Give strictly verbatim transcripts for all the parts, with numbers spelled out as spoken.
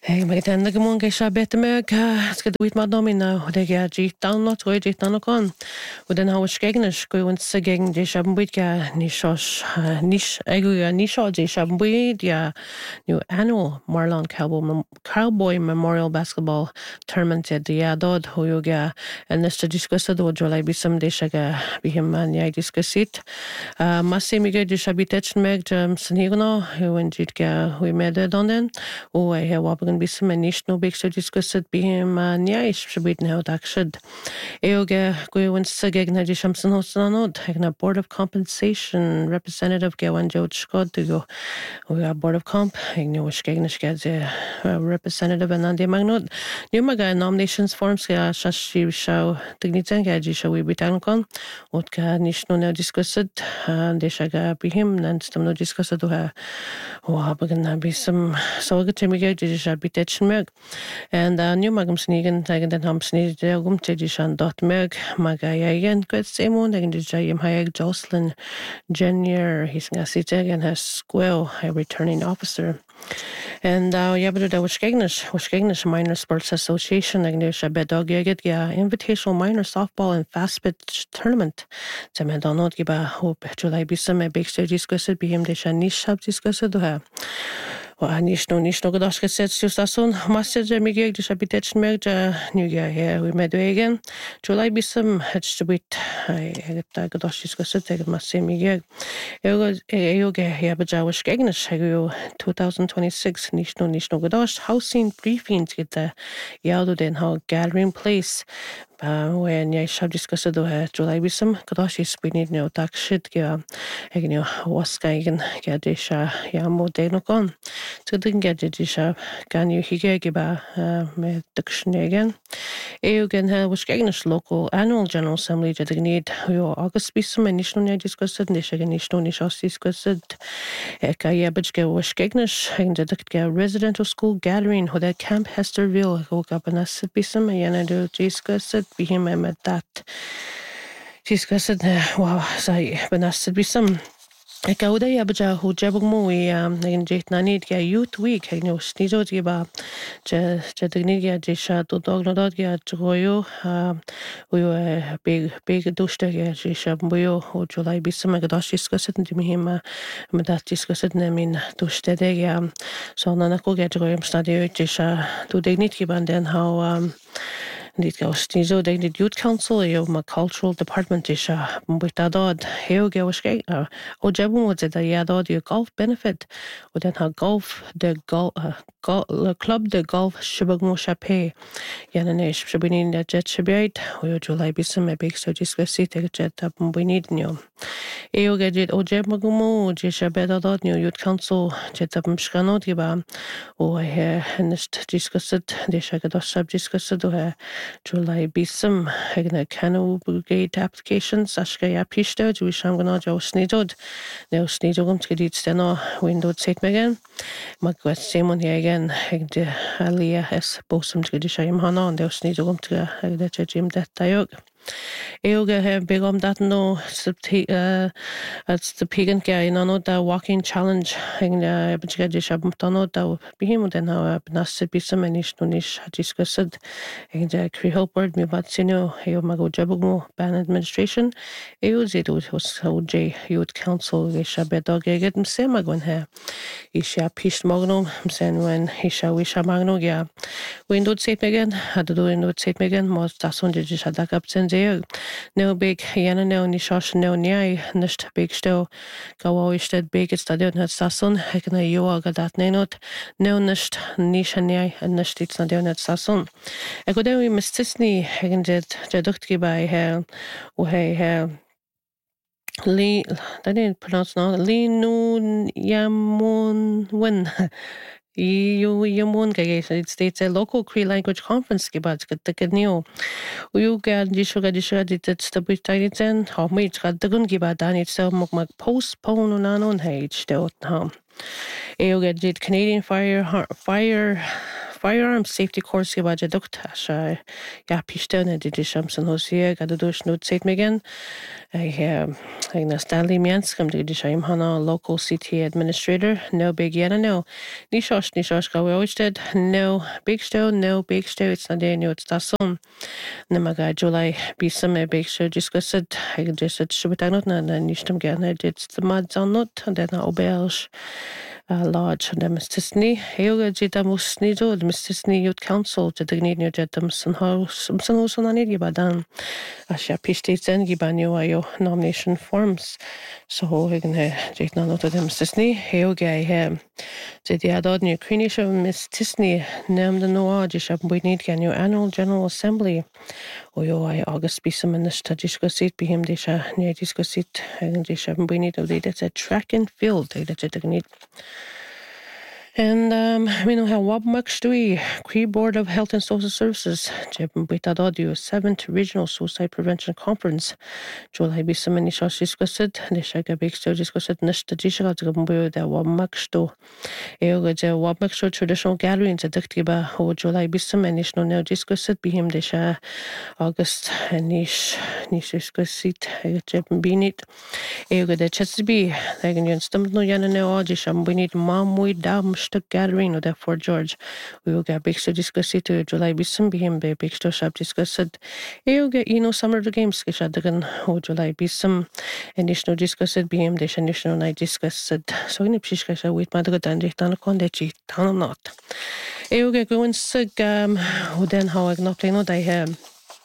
Hey, mae gen na gymwn geisio beth y meg, sgyd wyt ma domi na, hwyd eg a jit down lot, hwyd jit down o con. Hwyd yn hawys gegnish, gwy wynt sy gegn geisio bwyd ga nisos, nis, egu a niso geisio bwyd ya new annual Marlon Cowboy, Cowboy Memorial Basketball Tournament ya di adod, hwy ga yn ystod disgwysad o drolai bisam geisio ga bihim man iau disgwysit. Masi mi gael geisio bitech meg jam synigono, hwyn jit ga hwy meded onden, o e he wabagan bisam en nish no big so disgusted bihim uh, niaish shabit now dakshid. Eoga gwywin sageg na dishamson hosanod, hegna Board of Compensation representative gawan George Scott to go. We are Board of Comp, hegno wishgegnish gad representative and Andy Magnod. New maga nominations forms ga shashi show dignitan gaji show we bitankon. Otka nish no now disgusted, and they shaga bihim, and stem no disgusted to her. Oh, habagan na bisam so good to me go to bitchen meg. And uh, new magam sneakin, taken den ham sneed gum tedishan dot meg, magayan, good same one, taken the jayim hayag Jocelyn Junior, he's a city and has squirrel, a returning officer. And uh, yeah, but that was Skegnish, was Skegnish Minor Sports Association, and there's a bed dog yagit, yeah, invitational minor softball and fast pitch tournament. To me, don't know, give a hope, July be some a big stage discussed, be him, they shall niche have discussed to her. Well, nish no nish no godash geset just asun message mi geg de habitech meg de new year here we made again July be some hatch to bit I get godash discussed take my same geg ego ego here but I was gegnish twenty twenty-six nish no nish no godash housing briefings get the yado den how gathering place when I shall discuss it with July Bissam, Kadashi spinning no tax shit, yeah, you was going get this, yeah, more day no gone. So didn't get it, can you hear giba, me dictionary again? You can was getting local annual general assembly that they need your August Bissam and Nishno discussed it, Nish again, Nishno Nishos discussed it. Ekaya Bitchka was Gegnish, and the residential school gathering, who that Camp Hesterville, woke up and asked Bissam, and I do discuss it. Be him at that. Discussed wow, say benasted be some. I go there, but who jabber movie, um, in Jet Nanid, youth week, I know Snizo Giba, Jadinia, Jisha, to dog no dog, yeah, Joyo, um, we were big, big duster, yeah, Jisha, Boyo, who July be some Magadosh discussed to me him, uh, that discussed them in Duste, yeah, so Nanako get Royam study, Jisha, to dignity, and then how, um, Dit gaus nizo de the youth council yo ma cultural department isha mbitadod heo gaus ge o jabun was the yadod yo golf benefit o den ha golf the golf le club de golf shibagmo chape yanane shibinin the jet shibait o July bisam a big so discuss it jet up we need new eo gadget o jabagmo jisha bedadod new youth council jet up mshkanot giba o he nist discuss it de shagados sub discuss it o July Bissam, Hegna Cano Brigade applications, Ashka Yapishta, Jewish Angana, Joe Snidod, Now Snidogum to get steno, window set again. Magwet Simon here again, Hegde Alia S. Bosom to get Shayim Hana, and they'll Snidogum to Hegda Jim that Diog. Eoga have big on that no uh that's the pagan guy in no the walking challenge and uh but you just have done that behim then how nas be some nish no nish discussed and the cree helped me but you know you mago jabugmo ban administration eu zit was so j youth council we should be dog get him same magon here he shall piece magnum sen when he shall we shall magno yeah window set again had to do window set again most that's on just had that up no big yana no ni shosh no nyai nist big sto go always that big it's that not sason hekna yoga that nenot no nist nisha nyai and nist it's not that sason I go there we mistisni hegen jet jadukt by her o hey her Lee, I didn't pronounce now. Lee Noon Yamun Win. You Yamun Gay, it states a local Cree language conference gibat the Ganeo. You get Jishuga Jishadi that's the Britannian, how much got the gun gibat and itself Mokmak postpone on an on hage, the home. You get Canadian Fire Fire firearms safety course ge baje dukt asha ja pistone de shamson hosie gad dos nut seit megen I na Stanley Mianscom de shaim hana local C T A administrator no big yet no ni shosh ni shosh go oisted no big show no big show it's not any it's that some na maga July be some big show discussed I just should not na nishtam gerne it's the mad on not and then auberge lodge and Mississippi Hega Jita Musnido, the Mississippi Youth Council, the Dignity Jetum Sun House, some Sun on Idi Badan, Asha Pishtates and Gibanyo nomination forms. So Hogan Jitna not of the Mississippi, Hega, the Adod New Crinish of Mississippi, named the Noah, Jishab Winid Ganyo Annual General Assembly. Oyo I August be some in the Stadishko seat, be him Disha, near Disco seat, and Jishab Winid of the that's a track and field, they that's a need. And um, we know how Wabmakstui, Cree Board of Health and Social Services, Jebin Buitadaudio, seventh Regional Suicide Prevention Conference, July Bissamani Shash discussed, the Shaga Big Stow discussed, Nesta Jishka to Gumbu, the Wabmaksto, Eoga, the Wabmaksto traditional gatherings at Diktiba, or July Bissamani, no now discussed, be him the Sha August and Nish, Nish discussed, Jebin Binit, Eoga, the Chesapeake, like in Stump no Yanano, Jisham, we need Mamui Dam. Gathering of that Fort George. We will get big to discuss it to July Bissum be him be big to shop discussed. You get you know summer the games Kishadagan or July Bissum and national discussed be him the national night discussed. So in a pishka with Mother Dandy Tanakondechi Town not. You get going sick um who then how I not know they have.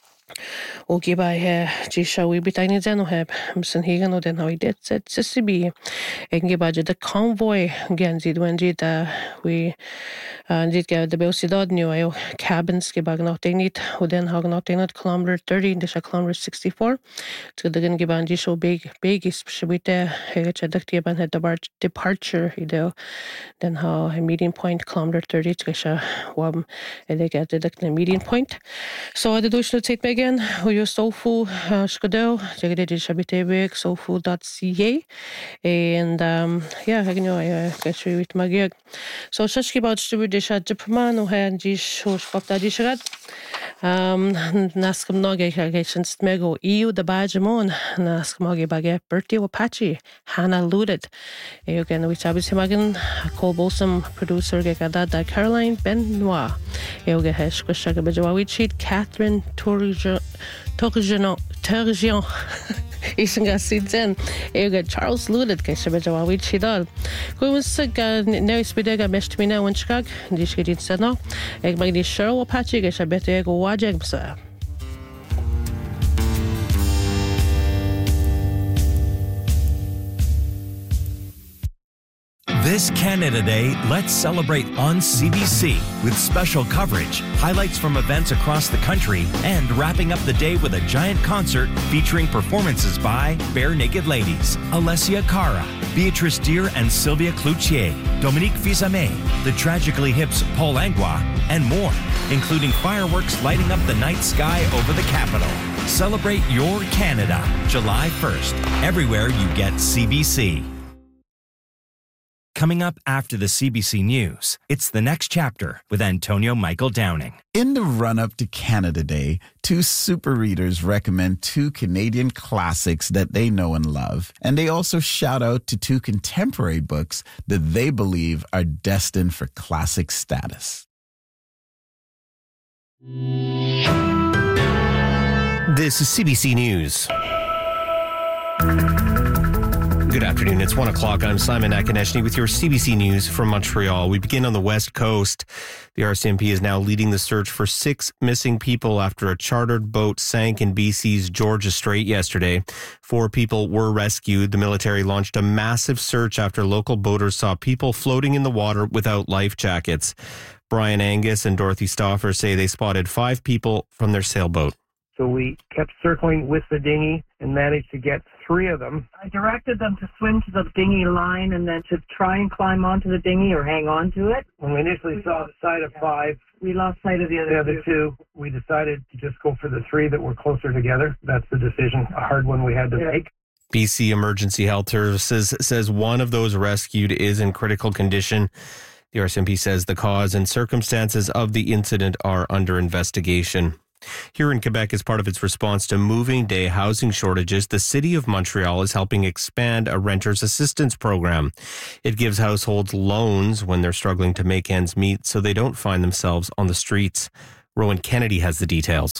Og gi bei Jisha we bitani zeno heb msen higan og den har vi det sett sisibi egen budget the convoy again did when did we did get the belsidad new ayo cabins ge bag not dignit og den har not dignit kilometer thirty the kilometer sixty-four to the gen giban Jisha big big is shwite hege chadakti ban had departure ido then how a meeting point kilometer thirty to wam ele get the meeting point so the do should take again who you sofu skado jegede shabitebek sofu dot c a and um yeah I know I get you with my so such about to the shot diploma no hand jish hosh fakta dishagat um naskam noge against mego eu the bajamon naskam noge bage bertie apache hannah looted again which I was him call bosom producer gegada da Caroline Benoit yoga hash kushaga bajawi cheat Catherine Tourgeon Tourgeon Tourgeon Isn't Sitzen Ega Charles Looted Keshabajawa which he did. Who was sick now spidega meshed me now in Chicago dish get said no egg by the Cheryl Apache Geshabete go wajegsa. This Canada Day, let's celebrate on C B C with special coverage, highlights from events across the country, and wrapping up the day with a giant concert featuring performances by Bare Naked Ladies, Alessia Cara, Beatrice Deer and Sylvia Cloutier, Dominique Fils-Aimé, the Tragically Hip's Paul Langlois, and more, including fireworks lighting up the night sky over the capital. Celebrate your Canada, July first, everywhere you get C B C. Coming up after the C B C News, it's The Next Chapter with Antonio Michael Downing. In the run-up to Canada Day, two super readers recommend two Canadian classics that they know and love. And they also shout out to two contemporary books that they believe are destined for classic status. This is C B C News. Good afternoon. It's one o'clock. I'm Simon Akineshny with your C B C News from Montreal. We begin on the West Coast. The R C M P is now leading the search for six missing people after a chartered boat sank in B C's Georgia Strait yesterday. Four people were rescued. The military launched a massive search after local boaters saw people floating in the water without life jackets. Brian Angus and Dorothy Stauffer say they spotted five people from their sailboat. So we kept circling with the dinghy and managed to get three of them. I directed them to swim to the dinghy line and then to try and climb onto the dinghy or hang on to it. When we initially we saw the sight of five, we lost sight of the other, the other two. two. We decided to just go for the three that were closer together. That's the decision, a hard one we had to yeah. make. B C Emergency Health Services says one of those rescued is in critical condition. The R C M P says the cause and circumstances of the incident are under investigation. Here in Quebec, as part of its response to moving day housing shortages, the City of Montreal is helping expand a renter's assistance program. It gives households loans when they're struggling to make ends meet so they don't find themselves on the streets. Rowan Kennedy has the details.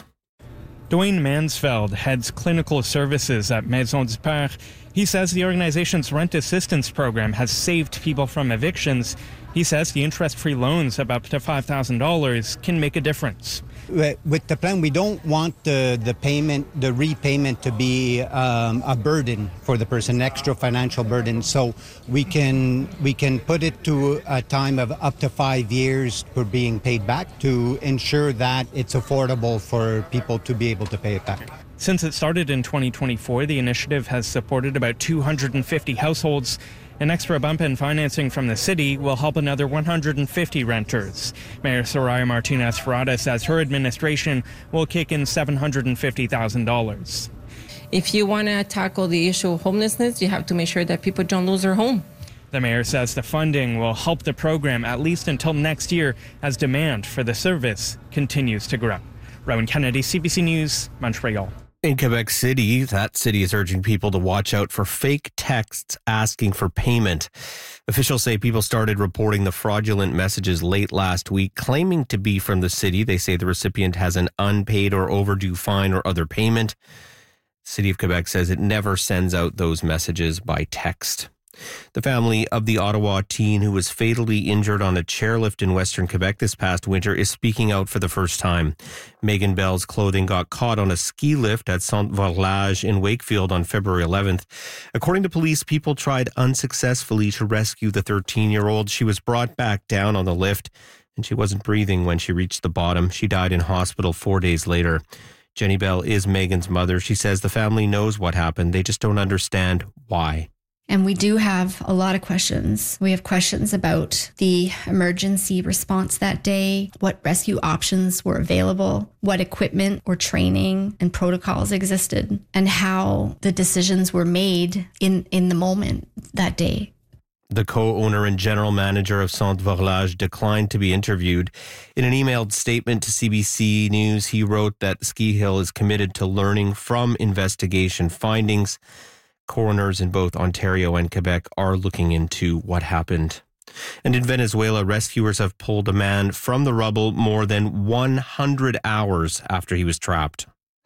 Dwayne Mansfeld heads clinical services at Maison du Père. He says the organization's rent assistance program has saved people from evictions. He says the interest-free loans of up to five thousand dollars can make a difference. With the plan, we don't want the, the payment, the repayment to be um, a burden for the person, an extra financial burden. So we can we can put it to a time of up to five years for being paid back to ensure that it's affordable for people to be able to pay it back. Since it started in twenty twenty-four, the initiative has supported about two hundred fifty households. An extra bump in financing from the city will help another one hundred fifty renters. Mayor Soraya Martinez-Ferrada says her administration will kick in seven hundred fifty thousand dollars. If you want to tackle the issue of homelessness, you have to make sure that people don't lose their home. The mayor says the funding will help the program at least until next year as demand for the service continues to grow. Rowan Kennedy, C B C News, Montreal. In Quebec City, that city is urging people to watch out for fake texts asking for payment. Officials say people started reporting the fraudulent messages late last week, claiming to be from the city. They say the recipient has an unpaid or overdue fine or other payment. The City of Quebec says it never sends out those messages by text. The family of the Ottawa teen who was fatally injured on a chairlift in Western Quebec this past winter is speaking out for the first time. Megan Bell's clothing got caught on a ski lift at Saint-Vorlage in Wakefield on February eleventh. According to police, people tried unsuccessfully to rescue the thirteen-year-old. She was brought back down on the lift, and she wasn't breathing when she reached the bottom. She died in hospital four days later. Jenny Bell is Megan's mother. She says the family knows what happened. They just don't understand why. And we do have a lot of questions. We have questions about the emergency response that day, what rescue options were available, what equipment or training and protocols existed, and how the decisions were made in, in the moment that day. The co-owner and general manager of Saint-Vorlage declined to be interviewed. In an emailed statement to C B C News, he wrote that Ski Hill is committed to learning from investigation findings. Coroners in both Ontario and Quebec are looking into what happened. And in Venezuela, rescuers have pulled a man from the rubble more than one hundred hours after he was trapped.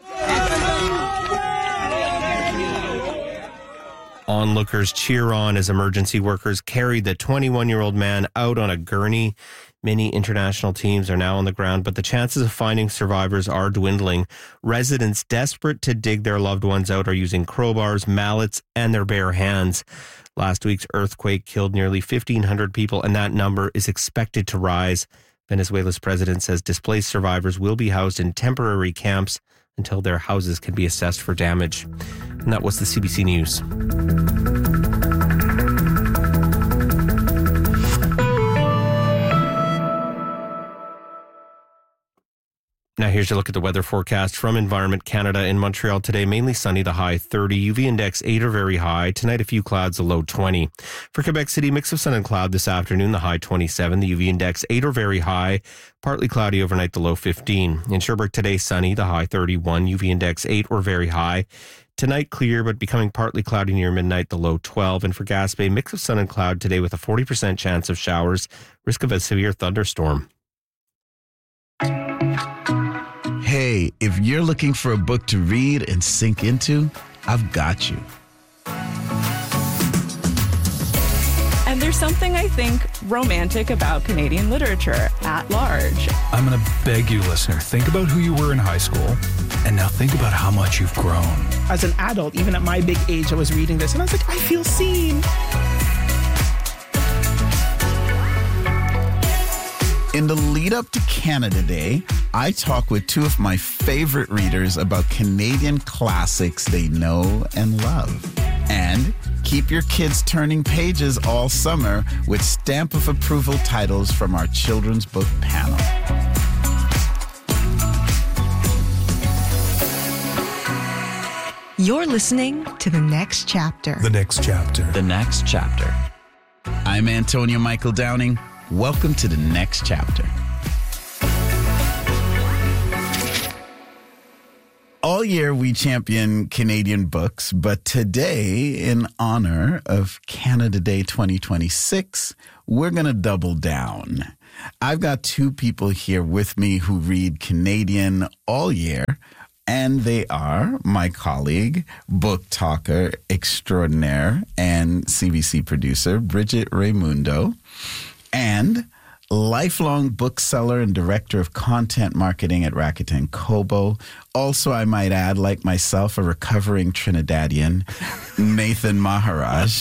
Onlookers cheer on as emergency workers carried the twenty-one-year-old man out on a gurney. Many international teams are now on the ground, but the chances of finding survivors are dwindling. Residents desperate to dig their loved ones out are using crowbars, mallets, and their bare hands. Last week's earthquake killed nearly fifteen hundred people, and that number is expected to rise. Venezuela's president says displaced survivors will be housed in temporary camps until their houses can be assessed for damage. And that was the C B C News. Now here's a look at the weather forecast from Environment Canada. In Montreal today, mainly sunny, the high thirty. U V index eight or very high. Tonight, a few clouds, a low twenty. For Quebec City, mix of sun and cloud this afternoon, the high twenty-seven. The U V index eight or very high. Partly cloudy overnight, the low fifteen. In Sherbrooke today, sunny, the high thirty-one. U V index eight or very high. Tonight, clear, but becoming partly cloudy near midnight, the low twelve. And for Gaspé, mix of sun and cloud today with a forty percent chance of showers. Risk of a severe thunderstorm. Hey, if you're looking for a book to read and sink into, I've got you. And there's something I think romantic about Canadian literature at large. I'm going to beg you, listener, think about who you were in high school, and now think about how much you've grown. As an adult, even at my big age, I was reading this, and I was like, I feel seen. In the lead up to Canada Day, I talk with two of my favorite readers about Canadian classics they know and love. And keep your kids turning pages all summer with stamp of approval titles from our children's book panel. You're listening to The Next Chapter. The Next Chapter. The Next Chapter. I'm Antonio Michael Downing. Welcome to the next chapter. All year we champion Canadian books, but today, in honor of Canada Day twenty twenty-six, we're going to double down. I've got two people here with me who read Canadian all year, and they are my colleague, book talker extraordinaire, and C B C producer, Bridget Raimundo, and lifelong bookseller and director of content marketing at Rakuten Kobo. Also, I might add, like myself, a recovering Trinidadian, Nathan Maharaj.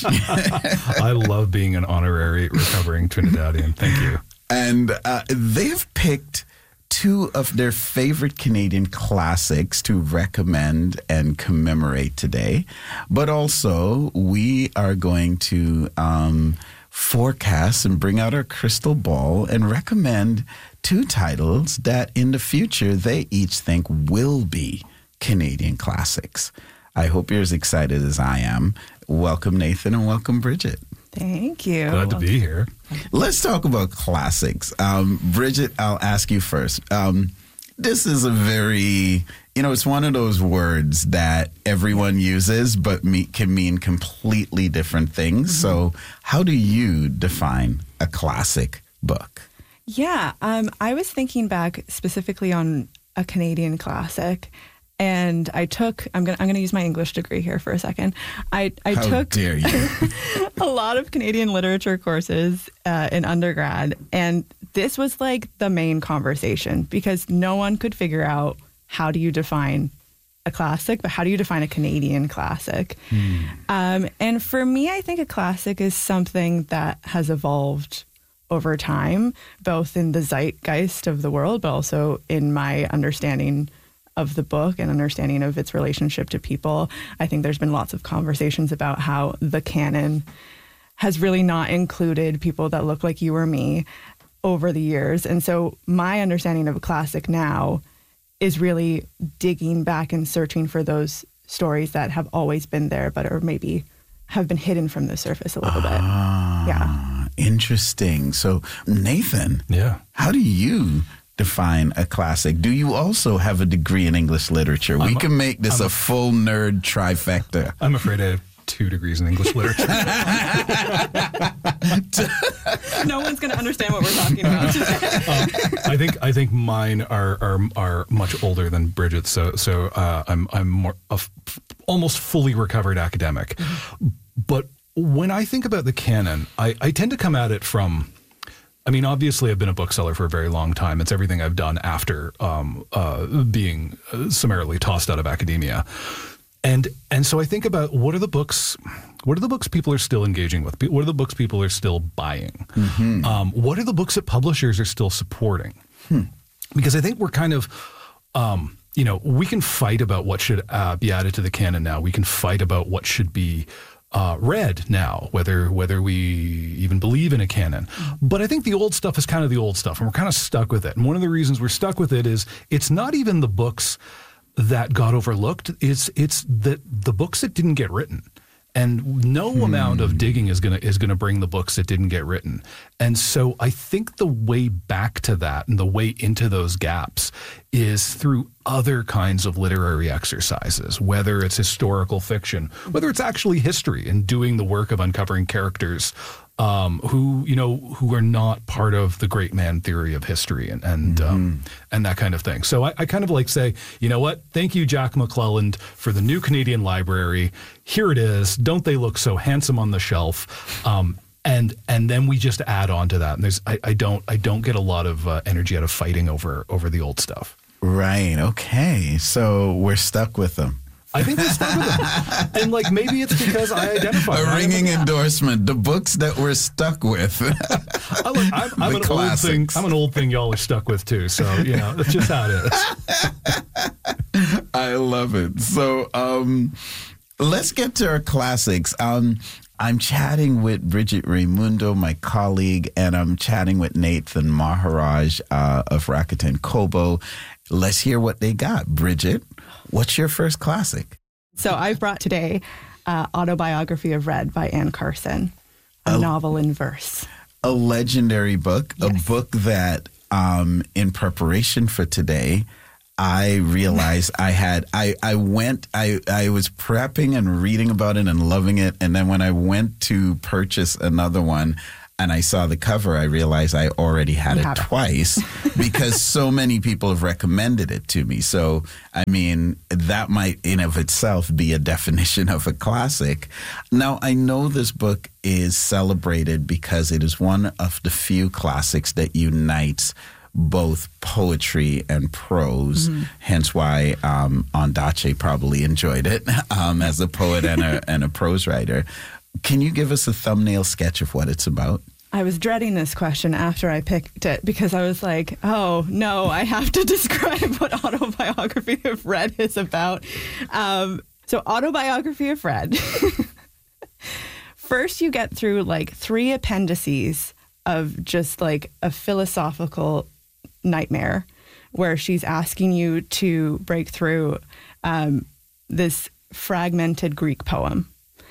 I love being an honorary recovering Trinidadian. Thank you. And uh, they've picked two of their favorite Canadian classics to recommend and commemorate today. But also, we are going to um, forecast and bring out our crystal ball and recommend two titles that in the future they each think will be Canadian classics. I hope you're as excited as I am. Welcome, Nathan, and welcome, Bridget. Thank you. Glad to be here. Let's talk about classics. Um, Bridget, I'll ask you first. Um, this is a very, you know, it's one of those words that everyone uses, but me, can mean completely different things. Mm-hmm. So how do you define a classic book? Yeah, um, I was thinking back specifically on a Canadian classic. And I took, I'm going to I'm gonna use my English degree here for a second. I, I How took dare you. a lot of Canadian literature courses uh, in undergrad. And this was like the main conversation because no one could figure out how do you define a classic, but how do you define a Canadian classic? Hmm. Um, and for me, I think a classic is something that has evolved over time, both in the zeitgeist of the world, but also in my understanding of the book and understanding of its relationship to people. I think there's been lots of conversations about how the canon has really not included people that look like you or me over the years. And so my understanding of a classic now is really digging back and searching for those stories that have always been there, but are maybe have been hidden from the surface a little ah, bit. Yeah. Interesting. So Nathan, yeah, how do you define a classic? Do you also have a degree in English literature? I'm we a, can make this I'm a, a full nerd trifecta. I'm afraid I have two degrees in English literature. No one's going to understand what we're talking about today. um, I think I think mine are are, are much older than Bridget's. So so uh, I'm I'm more a f- almost fully recovered academic. Mm-hmm. But when I think about the canon, I, I tend to come at it from. I mean, obviously, I've been a bookseller for a very long time. It's everything I've done after um, uh, being summarily tossed out of academia, and and so I think about what are the books, what are the books people are still engaging with? What are the books people are still buying? Mm-hmm. Um, what are the books that publishers are still supporting? Hmm. Because I think we're kind of, um, you know, we can fight about what should uh, be added to the canon now. We can fight about what should be Uh, read now, whether whether we even believe in a canon. But I think the old stuff is kind of the old stuff, and we're kind of stuck with it. And one of the reasons we're stuck with it is it's not even the books that got overlooked. It's it's the the books that didn't get written. And no hmm. amount of digging is gonna is gonna bring the books that didn't get written. And so I think the way back to that and the way into those gaps is through other kinds of literary exercises, whether it's historical fiction, whether it's actually history and doing the work of uncovering characters um, who, you know, who are not part of the great man theory of history and and, mm-hmm. um, and that kind of thing. So I, I kind of like say, you know what? Thank you, Jack McClelland, for the new Canadian Library. Here it is. Don't they look so handsome on the shelf? Um, and and then we just add on to that. And there's I, I don't I don't get a lot of uh, energy out of fighting over over the old stuff. Right. Okay. So we're stuck with them. I think we're stuck with them. And like maybe it's because I identify. A ringing endorsement. The books that we're stuck with. I look, I'm, I'm an old thing. I'm an old thing y'all are stuck with too. So you know that's just how it is. I love it. So um, let's get to our classics. Um, I'm chatting with Bridget Raimundo, my colleague, and I'm chatting with Nathan Maharaj uh, of Rakuten Kobo. Let's hear what they got. Bridget, what's your first classic? So I've brought today uh, Autobiography of Red by Anne Carson, a oh. novel in verse. a legendary book, yes. a book that um, in preparation for today, I realized I had, I, I went, I, I was prepping and reading about it and loving it. And then when I went to purchase another one and I saw the cover, I realized I already had it twice because so many people have recommended it to me. So, I mean, that might in of itself be a definition of a classic. Now, I know this book is celebrated because it is one of the few classics that unites both poetry and prose, mm-hmm. hence why um, Ondaatje probably enjoyed it um, as a poet and a, and a prose writer. Can you give us a thumbnail sketch of what it's about? I was dreading this question after I picked it because I was like, oh, no, I have to describe what Autobiography of Red is about. Um, so Autobiography of Red. First, you get through like three appendices of just like a philosophical nightmare where she's asking you to break through um, this fragmented Greek poem.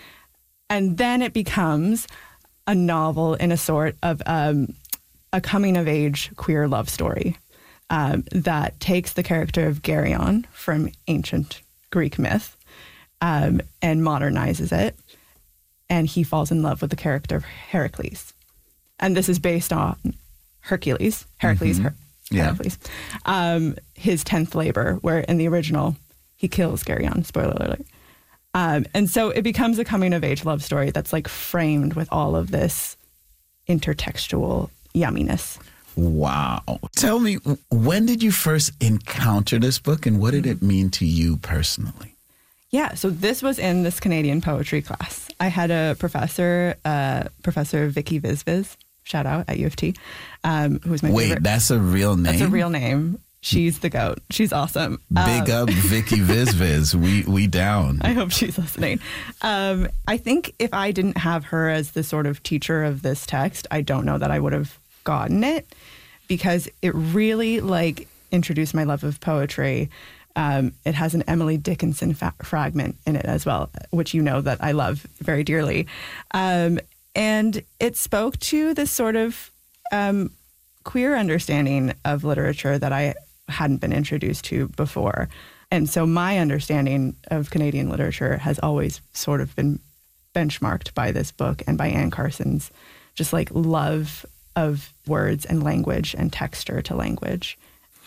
And then it becomes a novel in a sort of um, a coming-of-age queer love story um, that takes the character of Geryon from ancient Greek myth um, and modernizes it. And he falls in love with the character of Heracles. And this is based on Hercules, Heracles, mm-hmm. Her- Yeah. Heracles, um, his tenth labor, where in the original, he kills Geryon, spoiler alert. Um, and so it becomes a coming-of-age love story that's like framed with all of this intertextual yumminess. Wow. Tell me, when did you first encounter this book and what did it mean to you personally? Yeah, so this was in this Canadian poetry class. I had a professor, uh, Professor Vicky Vizviz, shout out at U of T, um, who was my Wait, favorite. that's a real name? That's a real name. She's the goat. She's awesome. Big um, up Vicky Vizviz. we we down. I hope she's listening. Um, I think if I didn't have her as the sort of teacher of this text, I don't know that I would have gotten it because it really like introduced my love of poetry. Um, it has an Emily Dickinson fa- fragment in it as well, which you know that I love very dearly. Um, and it spoke to this sort of um, queer understanding of literature that I hadn't been introduced to before. And so my understanding of Canadian literature has always sort of been benchmarked by this book and by Anne Carson's just like love of words and language and texture to language.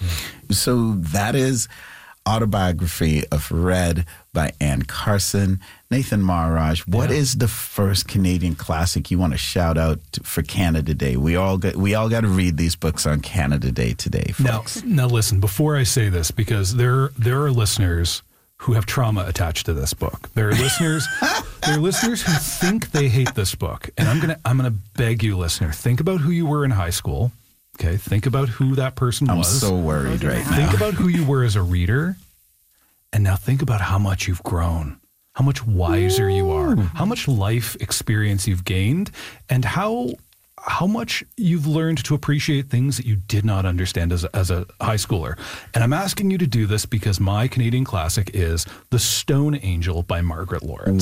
So that is Autobiography of Red by Anne Carson. Nathan Maharaj, what yeah. is the first Canadian classic you want to shout out to, for Canada Day? We all got we all got to read these books on Canada Day today, folks. Now, now listen, before I say this, because there there are listeners who have trauma attached to this book. There are listeners there are listeners who think they hate this book. And I'm gonna I'm gonna beg you, listener, think about who you were in high school. Okay, think about who that person I'm was. I'm so worried right now. Think about who you were as a reader, and now think about how much you've grown, how much wiser Ooh. you are, how much life experience you've gained, and how how much you've learned to appreciate things that you did not understand as a, as a high schooler. And I'm asking you to do this because my Canadian classic is The Stone Angel by Margaret Lawrence.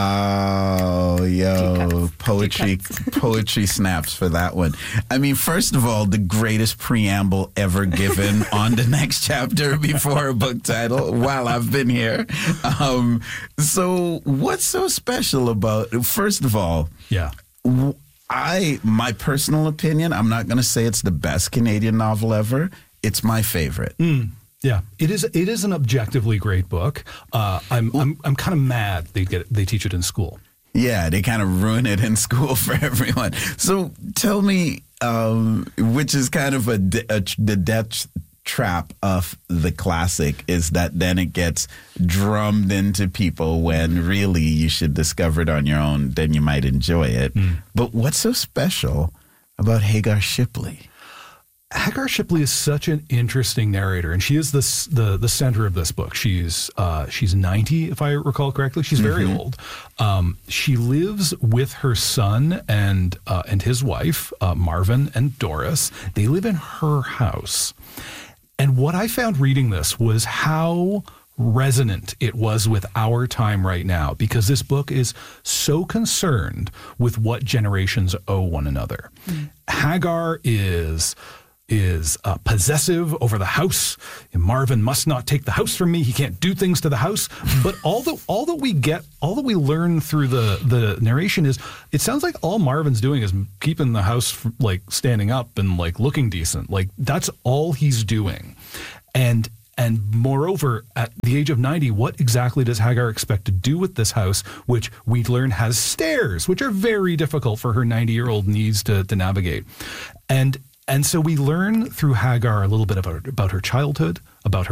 Wow, yo, poetry, poetry snaps for that one. I mean, first of all, the greatest preamble ever given on the next chapter before a book title while I've been here. Um, so what's so special about, first of all, yeah. W- I, my personal opinion, I'm not going to say it's the best Canadian novel ever. It's my favorite. Mm, yeah, it is. It is an objectively great book. Uh, I'm, I'm, I'm kind of mad they get they teach it in school. Yeah, they kind of ruin it in school for everyone. So tell me, um, which is kind of a, a the death trap of the classic is that then it gets drummed into people when really you should discover it on your own, then you might enjoy it. Mm. But what's so special about Hagar Shipley? Hagar Shipley is such an interesting narrator, and she is this, the the center of this book. She's uh, she's ninety, if I recall correctly. She's very mm-hmm. old. Um, she lives with her son and uh, and his wife, uh, Marvin and Doris. They live in her house. And what I found reading this was how resonant it was with our time right now, because this book is so concerned with what generations owe one another. Mm. Hagar is is uh, possessive over the house. And Marvin must not take the house from me. He can't do things to the house. But all that all that we get, all that we learn through the the narration is, it sounds like all Marvin's doing is keeping the house like standing up and like looking decent. Like that's all he's doing. And And moreover, at the age of ninety, what exactly does Hagar expect to do with this house, which we learn has stairs, which are very difficult for her ninety-year-old knees to, to navigate. And and so we learn through Hagar a little bit about, about her childhood, about her